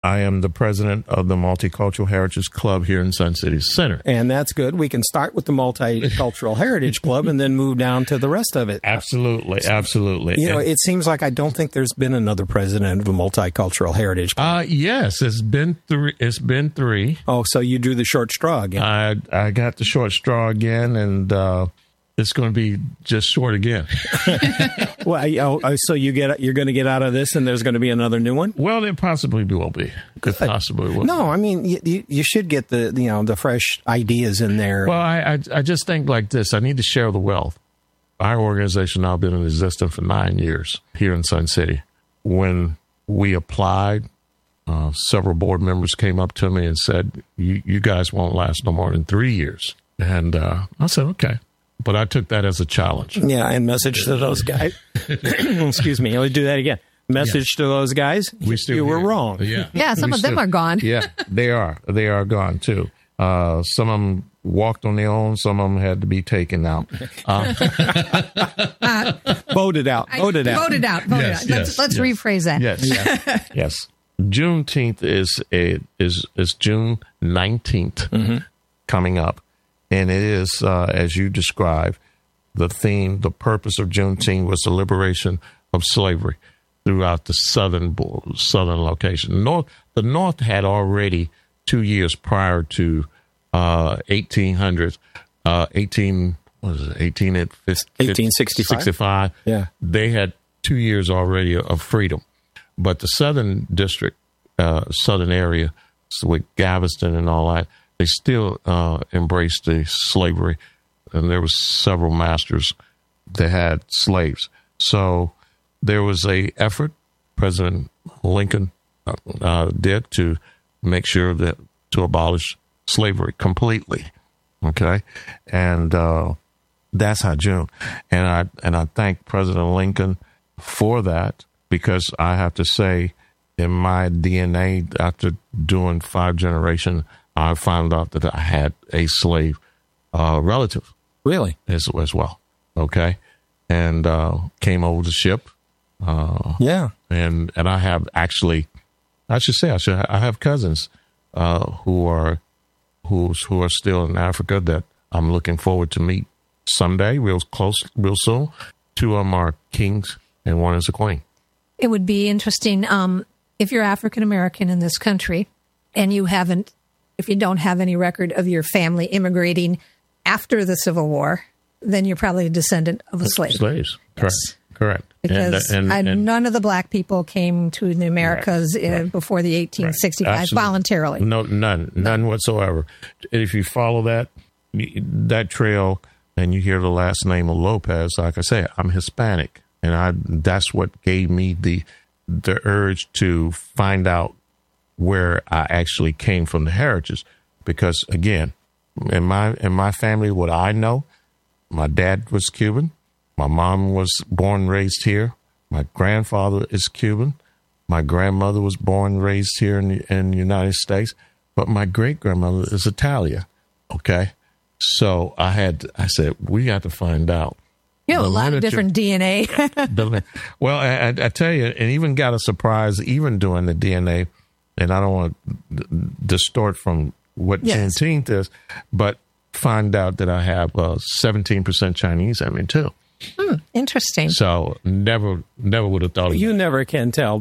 I am the president of the Multicultural Heritage Club here in Sun City Center. And that's good. We can start with the Multicultural Heritage Club and then move down to the rest of it. Absolutely, absolutely. You know, it seems like I don't think there's been another president of the Multicultural Heritage Club. Yes, it's been three. Oh, so you drew the short straw again. I got the short straw again, and it's going to be just short again. Well, so you're going to get out of this, and there's going to be another new one. Well, there possibly will be. Could possibly will. No, I mean you should get the fresh ideas in there. Well, I just think like this. I need to share the wealth. Our organization now been in existence for 9 years here in Sun City. When we applied, several board members came up to me and said, "You guys won't last no more than 3 years." And I said, "Okay." But I took that as a challenge. Yeah, and message to those guys. Excuse me, let me do that again. Message to those guys. You were wrong. Yeah, some of them are gone. Yeah, they are. They are gone, too. Some of them walked on their own. Some of them had to be taken out. Voted out. Voted out. Let's rephrase that. Yes. Juneteenth is June 19th coming up. And it is, as you described, the purpose of Juneteenth was the liberation of slavery throughout the southern location. The North had already 2 years prior to 1865. Yeah, they had 2 years already of freedom, but the southern district, southern area, so with Galveston and all that, they still embraced the slavery, and there was several masters that had slaves. So there was a effort President Lincoln did to make sure that to abolish slavery completely. Okay, and that's how June. And I thank President Lincoln for that, because I have to say, in my DNA, after doing 5 generations, I found out that I had a slave relative. Really? As well. Okay. And came over the ship. Yeah. And I have actually, I have cousins who are still in Africa that I'm looking forward to meet someday, real soon. 2 of them are kings and 1 is a queen. It would be interesting if you're African American in this country and if you don't have any record of your family immigrating after the Civil War, then you're probably a descendant of a slave. Slaves, correct. Yes. Correct. Because none of the black people came to the Americas before the 1865 voluntarily. No, none whatsoever. If you follow that trail and you hear the last name of Lopez, like I say, I'm Hispanic, and that's what gave me the urge to find out where I actually came from, the heritage. Because again, in my family, what I know, my dad was Cuban. My mom was born and raised here. My grandfather is Cuban. My grandmother was born and raised here in the United States. But my great-grandmother is Italian. Okay? So I said, we got to find out. You have a lot of different DNA. Well, I tell you, and even got a surprise even doing the DNA, and I don't want to distort from what Juneteenth is, but find out that I have 17% Chinese in me, too. Interesting. So never would have thought of You never can tell.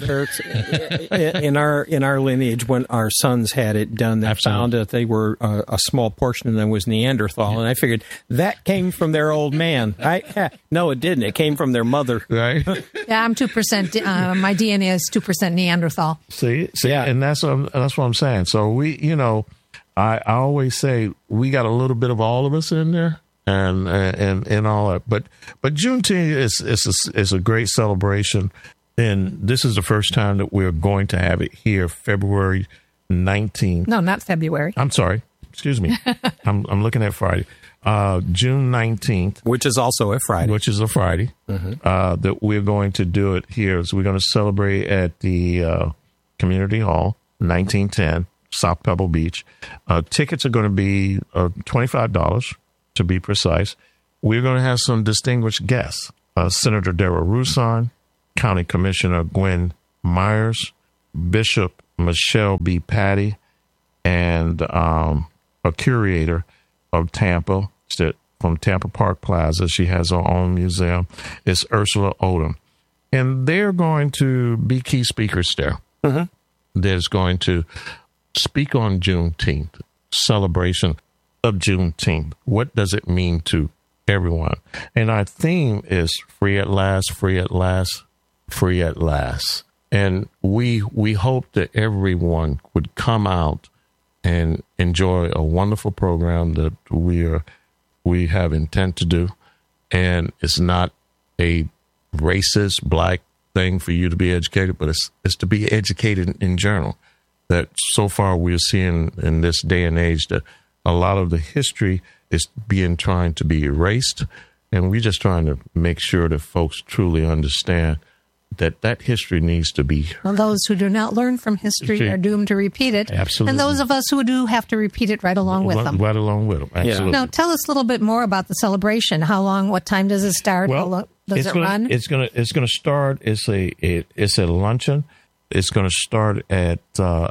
In our lineage, when our sons had it done, they found that they were a small portion of them was Neanderthal, and I figured that came from their old man. No, it didn't. It came from their mother. Right? Yeah, I'm 2%. My DNA is 2% Neanderthal. See, yeah, and that's what I'm saying. So we, I always say we got a little bit of all of us in there. And all that, but Juneteenth is a great celebration, and this is the first time that we're going to have it here, February 19th. No, not February. I'm sorry, excuse me. I'm looking at Friday, June 19th, which is also a Friday. Which is a Friday. That we're going to do it here. So we're going to celebrate at the Community Hall, 1910 South Pebble Beach. Tickets are going to be $25. To be precise. We're going to have some distinguished guests. Senator Darrell Roussan, County Commissioner Gwen Myers, Bishop Michelle B. Patty, and a curator of Tampa, from Tampa Park Plaza. She has her own museum. It's Ursula Odom. And they're going to be key speakers there. Mm-hmm. There's going to speak on Juneteenth, celebration of Juneteenth. What does it mean to everyone? And our theme is free at last, free at last, free at last. And we hope that everyone would come out and enjoy a wonderful program that we have intent to do. And it's not a racist black thing for you to be educated, but it's to be educated in general. That so far we're seeing in this day and age that a lot of the history is trying to be erased, and we're just trying to make sure that folks truly understand that history needs to be. Well, those who do not learn from history are doomed to repeat it. Absolutely. And those of us who do have to repeat it right along with them. Right along with them, absolutely. Yeah. Now, tell us a little bit more about the celebration. How long, what time does it start? Well, does it run? It's gonna start, it's a luncheon. It's going to start at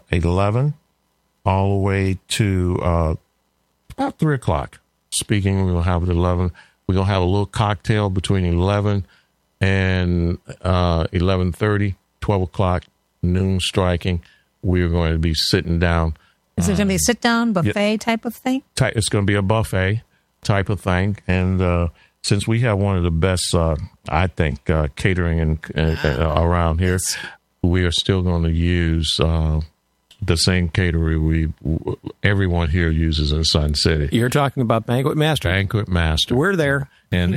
11 all the way to about 3 o'clock. Speaking, we'll have it at 11. We're going to have a little cocktail between 11 and 11:30, 12 o'clock, noon striking. We're going to be sitting down. Is it going to be a sit-down buffet type of thing? It's going to be a buffet type of thing. And since we have one of the best, I think, catering around here, we are still going to use the same caterer everyone here uses in Sun City. You're talking about Banquet Master. Banquet Master. We're there. And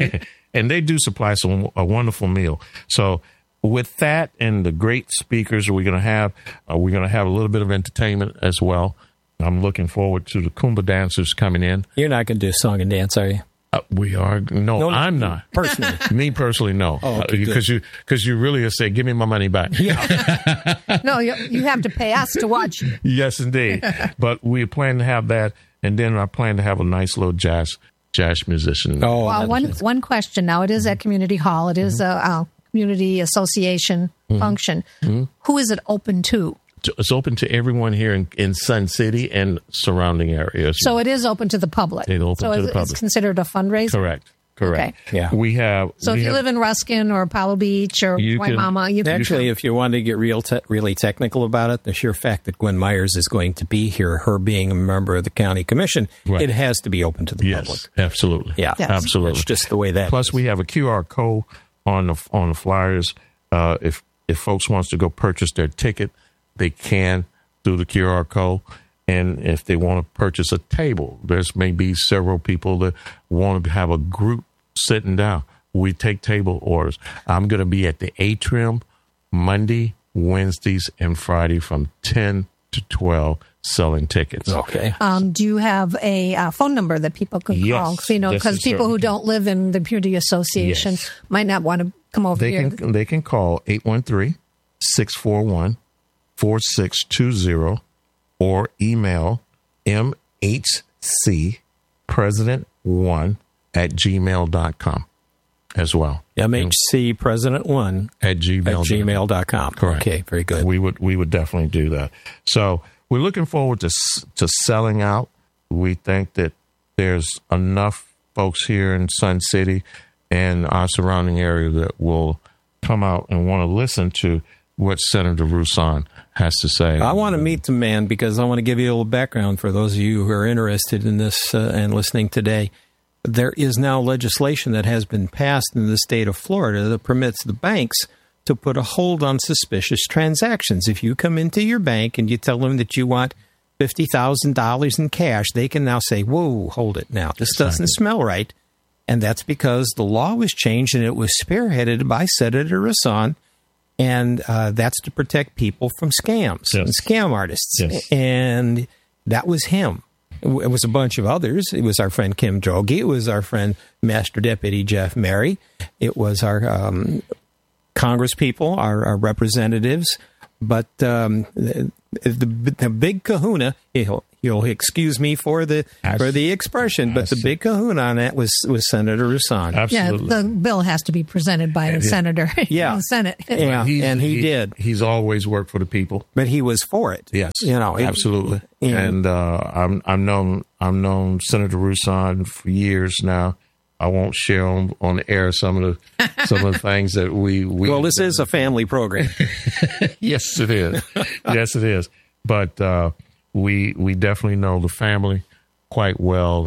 and they do supply a wonderful meal. So with that and the great speakers we're going to have a little bit of entertainment as well. I'm looking forward to the Kumba dancers coming in. You're not going to do song and dance, are you? We are. No, I'm not. Personally. Me personally, no. Oh, okay, because you really say, give me my money back. Yeah. No, you have to pay us to watch you. Yes, indeed. But we plan to have that, and then I plan to have a nice little jazz musician. Oh, well, one question now. It is at Community Hall. It is a community association function. Mm-hmm. Who is it open to? It's open to everyone here in Sun City and surrounding areas. So it is open to the public. It's open to the public. It's considered a fundraiser? Correct. Okay. Yeah. So if you live in Ruskin or Palo Beach or Waimama, you can actually, if you want to get really technical about it, the sheer fact that Gwen Myers is going to be here, her being a member of the county commission, it has to be open to the public. Absolutely. Yeah, yes. Absolutely. It's just the way that. Plus, we have a QR code on the flyers. If folks wants to go purchase their ticket, they can through the QR code. And if they want to purchase a table, there's maybe several people that want to have a group sitting down. We take table orders. I'm going to be at the Atrium Monday, Wednesdays, and Friday from 10 to 12 selling tickets. Okay. Do you have a phone number that people can call? Yes, Because people who don't live in the community association might not want to come over here. They can call 813-641-4620 or email mhcpresident1@gmail.com as well. MHCpresident1 at gmail.com. Correct. Okay, very good. We would definitely do that. So we're looking forward to selling out. We think that there's enough folks here in Sun City and our surrounding area that will come out and want to listen to what Senator Rouson has to say. I want to meet the man because I want to give you a little background for those of you who are interested in this and listening today. There is now legislation that has been passed in the state of Florida that permits the banks to put a hold on suspicious transactions. If you come into your bank and you tell them that you want $50,000 in cash, they can now say, whoa, hold it now. This doesn't smell right. And that's because the law was changed and it was spearheaded by Senator Rouson. And that's to protect people from scams and scam artists. Yes. And that was him. It was a bunch of others. It was our friend Kim Droege. It was our friend Master Deputy Jeff Mary. It was our Congress people, our representatives. But the big kahuna, he'll excuse me for the expression, but the big kahuna on that was Senator Rusan. Absolutely. Yeah, the bill has to be presented by a senator in the Senate. Yeah, and he did. He's always worked for the people. But he was for it. Yes, absolutely. And I've known Senator Rusan for years now. I won't share on the air some of the things that we. Well, this is a family program. Yes, it is. Yes, it is. But we definitely know the family quite well,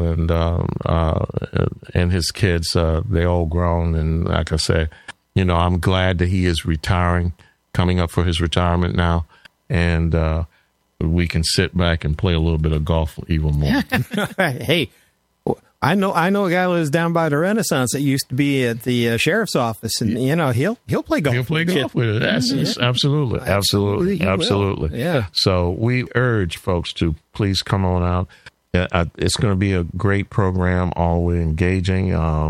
and his kids. They're all grown, and like I said, I'm glad that he is retiring, coming up for his retirement now, and we can sit back and play a little bit of golf even more. Hey. I know a guy who lives down by the Renaissance that used to be at the sheriff's office, and he'll play golf. He'll play golf with it. Absolutely. Yeah. So we urge folks to please come on out. It's going to be a great program, always engaging.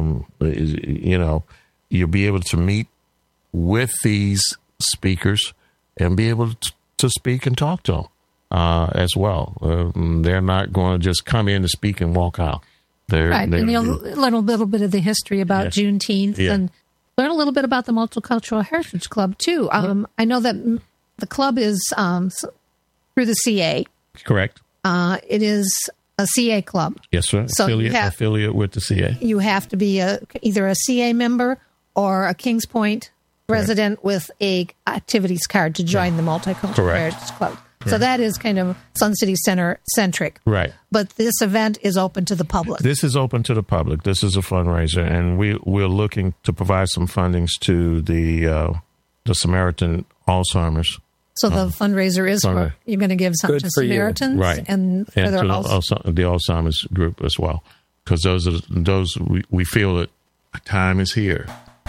You'll be able to meet with these speakers and be able to speak and talk to them as well. They're not going to just come in to speak and walk out. Right, and a little bit of the history about Juneteenth, and learn a little bit about the Multicultural Heritage Club, too. I know that the club is through the CA. Correct. It is a CA club. Yes, sir. So affiliate with the CA. You have to be either a CA member or a Kings Point resident with a activities card to join the Multicultural Heritage Club. So that is kind of Sun City Center centric. Right. But this event is open to the public. This is open to the public. This is a fundraiser, and we're looking to provide some fundings to the Samaritan Alzheimer's. So the fundraiser is for, you're going to give something to Samaritans, right? And for the Alzheimer's group as well, because those we feel that time is here.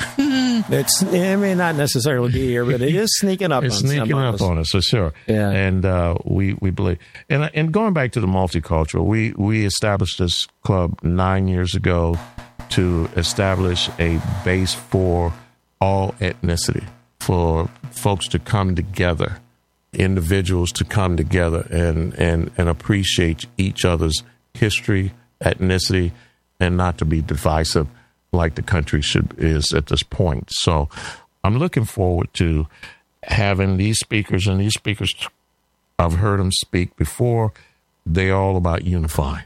It may not necessarily be here, but it is sneaking up. It's sneaking up on us for sure. Yeah, and we believe. And going back to the multicultural, we established this club 9 years ago to establish a base for all ethnicity, for folks to come together, individuals to come together and appreciate each other's history, ethnicity, and not to be divisive like the country is at this point. So I'm looking forward to having these speakers, and these speakers, I've heard them speak before. They're all about unifying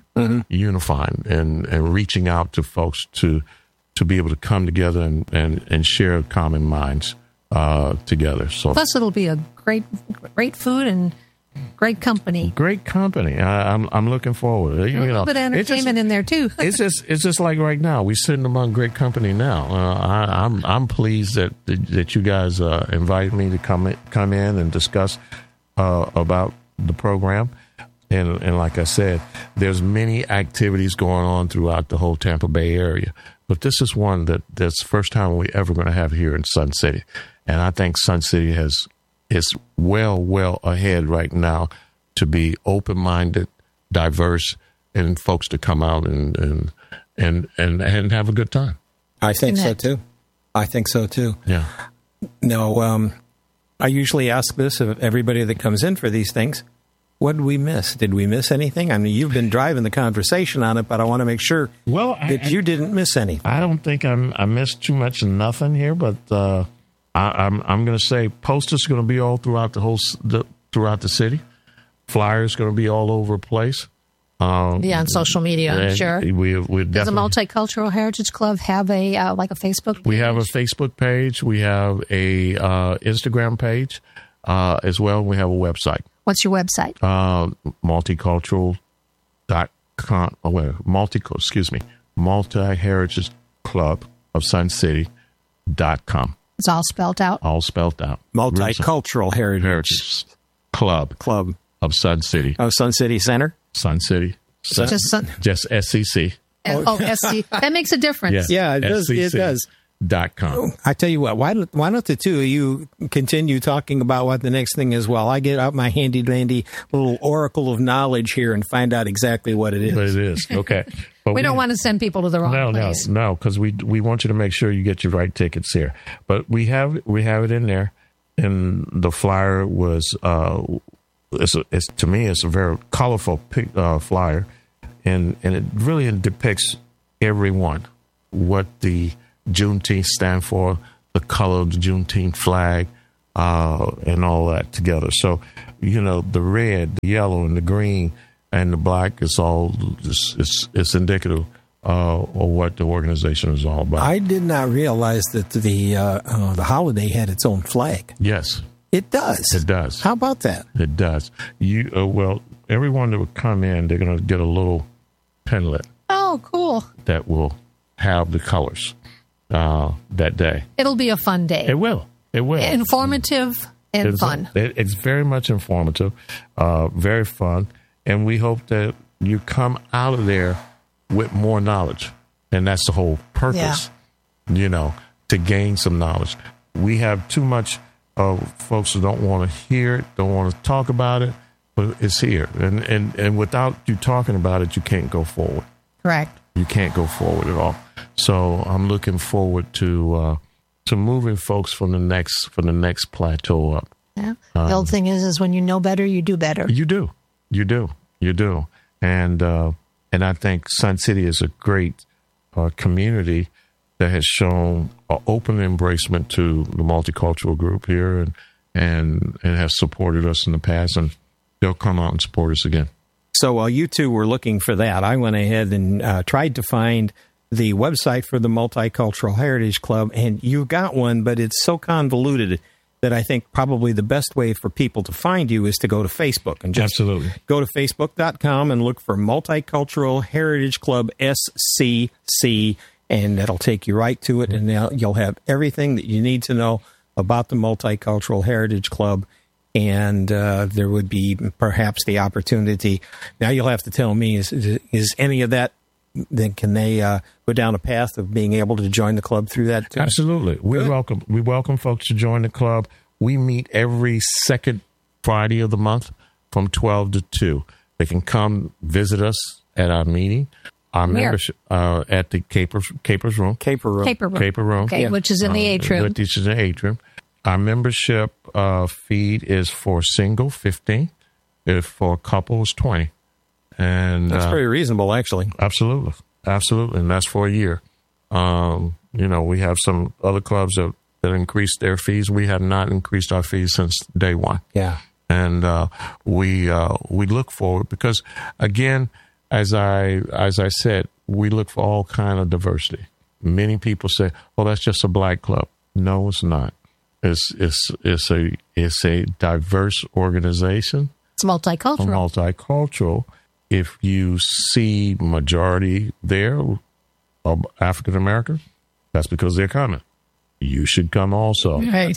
and reaching out to folks to be able to come together and share common minds together. So plus it'll be a great food and great company. Great company. I'm looking forward. A little bit of entertainment in there too. it's just like right now. We're sitting among great company now. I'm pleased that you guys invited me to come in and discuss about the program. And like I said, there's many activities going on throughout the whole Tampa Bay area. But this is one that's the first time we're ever going to have here in Sun City. And I think Sun City is well ahead right now to be open-minded, diverse, and folks to come out and have a good time. I think so too. Yeah. No, I usually ask this of everybody that comes in for these things. What did we miss? Did we miss anything? I mean, you've been driving the conversation on it, but I want to make sure that you didn't miss anything. I don't think I missed too much of nothing here, but I'm going to say posters are going to be all throughout throughout the city. Flyers going to be all over the place. On social media, I'm sure. Does the Multicultural Heritage Club have a Facebook page? We have a Facebook page. We have a Instagram page as well. We have a website. What's your website? Multicultural.com. Multi-Heritage Club of Sun City.com. It's all spelled out? All spelled out. Multicultural Heritage Club of Sun City. Oh, Sun City Center? Sun City. Just SCC. SC. That makes a difference. Yeah, it does. It does. .com. I tell you what, why don't the two of you continue talking about what the next thing is while I get out my handy-dandy little oracle of knowledge here and find out exactly what it is. What it is, okay. But we don't want to send people to the wrong place. No, because we want you to make sure you get your right tickets here. But we have it in there, and the flyer was it's to me, it's a very colorful flyer, and it really depicts everyone, what the Juneteenth stand for, the color of the Juneteenth flag, and all that together. So, the red, the yellow, and the green, and the black is all it's indicative of what the organization is all about. I did not realize that the holiday had its own flag. Yes, it does. It does. How about that? It does. Well, everyone that would come in, they're going to get a little penlet. Oh, cool! That will have the colors that day. It'll be a fun day. It will. It will. Informative and fun. It's very much informative, very fun, and we hope that you come out of there with more knowledge, and that's the whole purpose. Yeah. To gain some knowledge. We have too much folks who don't want to hear it, don't want to talk about it, but it's here, and without you talking about it, you can't go forward. Correct. You can't go forward at all. So I'm looking forward to moving folks from the next plateau up. Yeah. The old thing is when you know better, you do better. You do. And I think Sun City is a great community that has shown open embracement to the multicultural group here, and has supported us in the past, and they'll come out and support us again. So while you two were looking for that, I went ahead and tried to find the website for the Multicultural Heritage Club, and you got one, but it's so convoluted that I think probably the best way for people to find you is to go to Facebook and just Absolutely. Go to Facebook.com and look for Multicultural Heritage Club SCC, and that'll take you right to it, and you'll have everything that you need to know about the Multicultural Heritage Club, and there would be perhaps the opportunity. Now you'll have to tell me, is any of that, then can they go down a path of being able to join the club through that too? Absolutely. We welcome folks to join the club. We meet every second Friday of the month from 12 to 2. They can come visit us at our meeting. Our membership at the Capers Room. Caper Room. Okay, yeah. Which is in the atrium. Which is in the atrium. Our membership fee is for single, 15. If for a couple, it's 20. And that's pretty reasonable, actually. Absolutely. And that's for a year. We have some other clubs that increased their fees. We have not increased our fees since day one. Yeah. And we look forward because, again, as I said, we look for all kind of diversity. Many people say, "Oh, that's just a black club." No, it's not. It's a diverse organization. It's multicultural. If you see majority there of African American, that's because they're coming. You should come also. Right.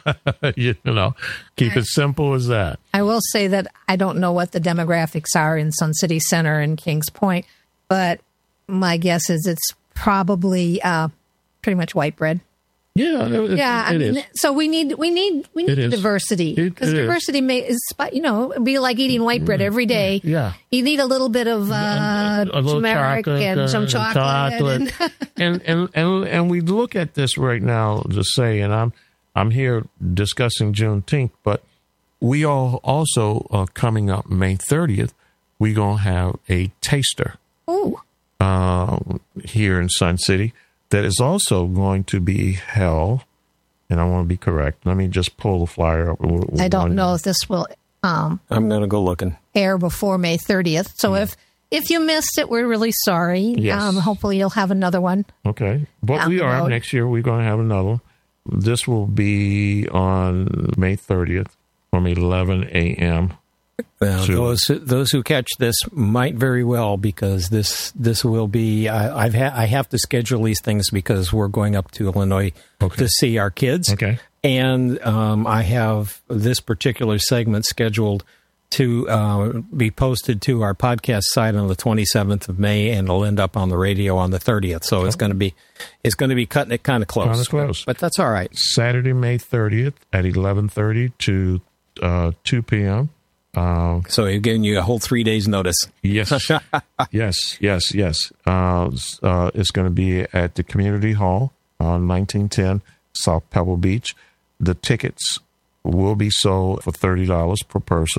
Keep it simple as that. I will say that I don't know what the demographics are in Sun City Center and Kings Point, but my guess is it's probably pretty much white bread. Yeah, it is. So we need diversity, because diversity is be like eating white bread every day. Yeah, you need a little bit of turmeric and some chocolate. And we look at this right now to say, and I'm here discussing Juneteenth, but we all also coming up May 30th. We're gonna have a taster. Ooh. Here in Sun City. That is also going to be held, and I want to be correct. Let me just pull the flyer up. I don't know if this will I'm going to go looking. Air before May 30th. So if you missed it, we're really sorry. Yes. Hopefully you'll have another one. Okay. But we are. Next year, we're going to have another one. This will be on May 30th from 11 a.m. Well, those who catch this might very well, because this will be. I have to schedule these things because we're going up to Illinois to see our kids. Okay, and I have this particular segment scheduled to be posted to our podcast site on the 27th of May, and it'll end up on the radio on the 30th. So it's going to be cutting it kind of close. But that's all right. Saturday, May 30th at 11:30 to 2 p.m. So you're giving you a whole 3 days notice. Yes. yes. It's going to be at the Community Hall on 1910 South Pebble Beach. The tickets will be sold for $30 per person.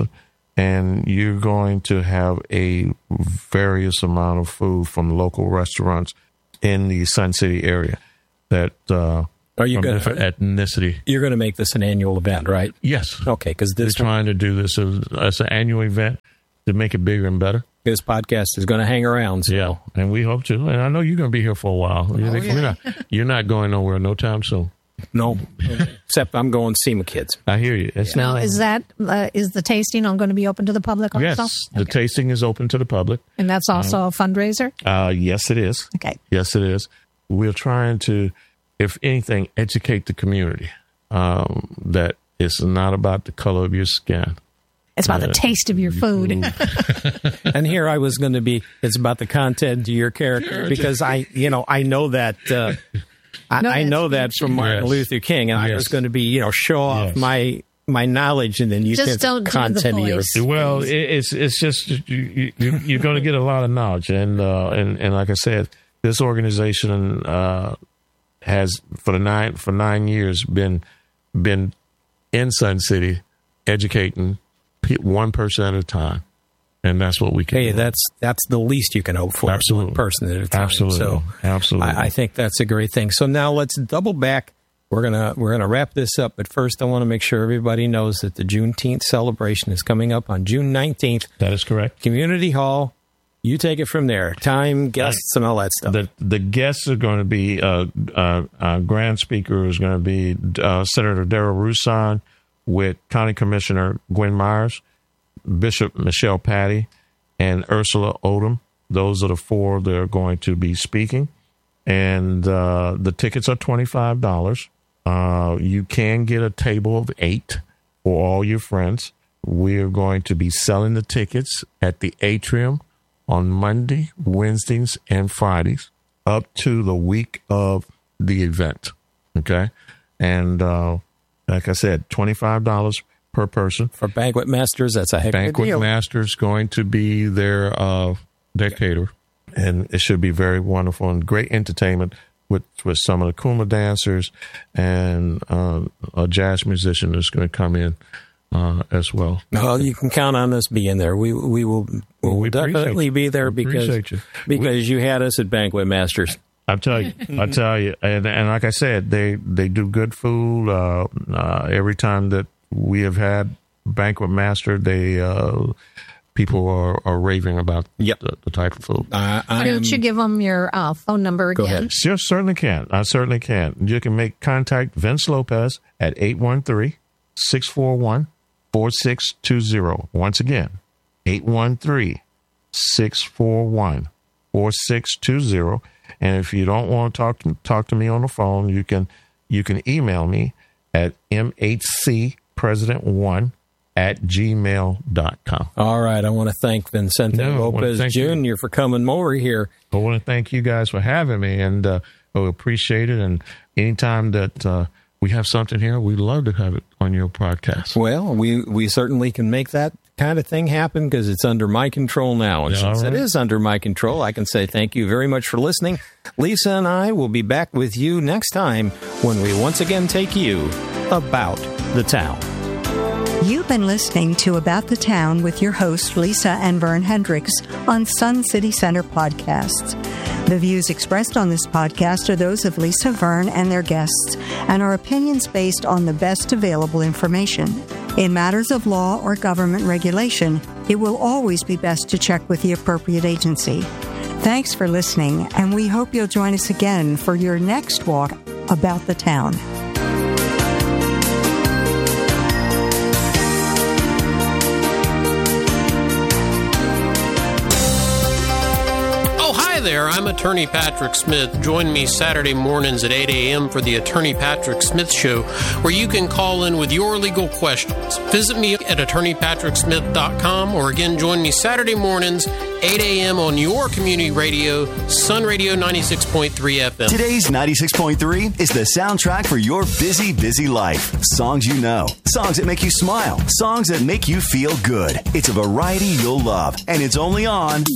and you're going to have a various amount of food from local restaurants in the Sun City area that are you going different ethnicity. You're going to make this an annual event, right? Yes. Okay, because we're trying to do this as an annual event to make it bigger and better. This podcast is going to hang around. So. Yeah, and we hope to. And I know you're going to be here for a while. You're not going nowhere no time soon. No, except I'm going to see my kids. I hear you. Now, is the tasting going to be open to the public also? Yes, the tasting is open to the public. And that's also a fundraiser? Yes, it is. Okay. Yes, it is. We're trying to, if anything, educate the community that it's not about the color of your skin. It's about the taste of your food. And here I was going to be, it's about the content of your character, because I know that... I know that from Martin Luther King, and I was going to be, show off my knowledge, and then you just don't content of yours. Well, it's just you're going to get a lot of knowledge, and like I said, this organization has for 9 years been in Sun City educating one person at a time. And that's what we can do. That's the least you can hope for. Absolutely. One person at a time. Absolutely. So absolutely. I think that's a great thing. So now let's double back. We're gonna wrap this up, but first I want to make sure everybody knows that the Juneteenth celebration is coming up on June 19th. That is correct. Community Hall. You take it from there. Time, guests, and all that stuff. The guests are going to be grand speaker is going to be Senator Darrell Roussan with County Commissioner Gwen Myers, Bishop Michelle Patty, and Ursula Odom. Those are the four that are going to be speaking. And the tickets are $25. You can get a table of 8 for all your friends. We are going to be selling the tickets at the Atrium on Monday, Wednesdays, and Fridays up to the week of the event. Okay? And like I said, $25 per person. For Banquet Masters, that's a heck of a deal. Banquet Masters going to be their caterer, and it should be very wonderful and great entertainment with some of the Kuma dancers and a jazz musician that's going to come in as well. Well, you can count on us being there. We will definitely be there because you had us at Banquet Masters. I tell you, and like I said, they do good food every time that we have had Banquet Master. People are raving about the type of food. Don't you give them your phone number again? Go ahead. Sure, certainly can. I certainly can. You can make contact Vince Lopez at 813-641-4620. Once again, 813-641-4620. And if you don't want to talk to me on the phone, you can email me at mhcpresident1@gmail.com. All right. I want to thank Vincente Lopez Jr. for coming over here. I want to thank you guys for having me, and I appreciate it. And anytime that we have something here, we'd love to have it on your podcast. Well, we certainly can make that kind of thing happen because it's under my control now. And since it is under my control, I can say thank you very much for listening. Lisa and I will be back with you next time when we once again take you about the town. You've been listening to About the Town with your hosts, Lisa and Vern Hendricks, on Sun City Center Podcasts. The views expressed on this podcast are those of Lisa, Vern, and their guests, and are opinions based on the best available information. In matters of law or government regulation, it will always be best to check with the appropriate agency. Thanks for listening, and we hope you'll join us again for your next walk about the town. There, I'm Attorney Patrick Smith. Join me Saturday mornings at 8 a.m. for the Attorney Patrick Smith Show, where you can call in with your legal questions. Visit me at attorneypatricksmith.com, or again, join me Saturday mornings, 8 a.m. on your community radio, Sun Radio 96.3 FM. Today's 96.3 is the soundtrack for your busy, busy life. Songs you know, songs that make you smile, songs that make you feel good. It's a variety you'll love, and it's only on